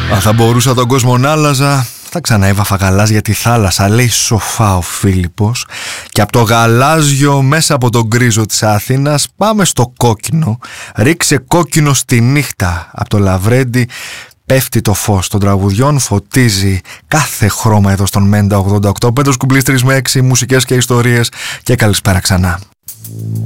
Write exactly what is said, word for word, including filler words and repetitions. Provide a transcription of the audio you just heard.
Αν θα μπορούσα τον κόσμο να άλλαζα, θα ξαναέβαφα γαλάζια τη θάλασσα, λέει σοφά ο Φίλιππος. Και από το γαλάζιο μέσα από τον γκρίζο της Αθήνας πάμε στο κόκκινο. Ρίξε κόκκινο στη νύχτα. Από το Λαβρέντι πέφτει το φως των τραγουδιών, φωτίζει κάθε χρώμα εδώ στον Μέντα ογδόντα οκτώ. Πέτρος Κουμπλής τρεις με έξι, μουσικές και ιστορίες, και καλησπέρα ξανά.